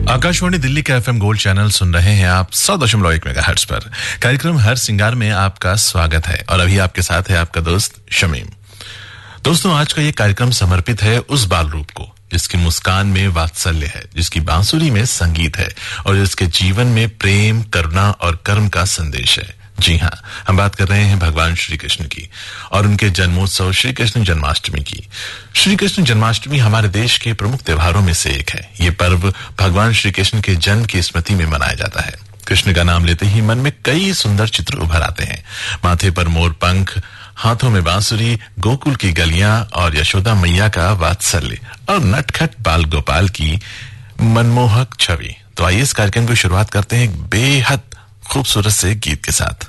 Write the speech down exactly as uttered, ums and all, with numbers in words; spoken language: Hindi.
आकाशवाणी दिल्ली का एफएम गोल्ड चैनल सुन रहे हैं आप सौ दशमलव एक मेगाहर्ट्ज पर। कार्यक्रम हर सिंगार में आपका स्वागत है और अभी आपके साथ है आपका दोस्त शमीम। दोस्तों, आज का ये कार्यक्रम समर्पित है उस बाल रूप को जिसकी मुस्कान में वात्सल्य है, जिसकी बांसुरी में संगीत है और जिसके जीवन में प्रेम, करुणा और कर्म का संदेश है। जी हाँ, हम बात कर रहे हैं भगवान श्री कृष्ण की और उनके जन्मोत्सव श्री कृष्ण जन्माष्टमी की। श्री कृष्ण जन्माष्टमी हमारे देश के प्रमुख त्योहारों में से एक है। ये पर्व भगवान श्री कृष्ण के जन्म की स्मृति में मनाया जाता है। कृष्ण का नाम लेते ही मन में कई सुंदर चित्र उभर आते हैं। माथे पर मोर पंख, हाथों में बांसुरी, गोकुल की गलियां और यशोदा मैया का वात्सल्य और नटखट बाल गोपाल की मनमोहक छवि। तो आइए इस कार्यक्रम की शुरुआत करते हैं एक बेहद खूबसूरत से गीत के साथ।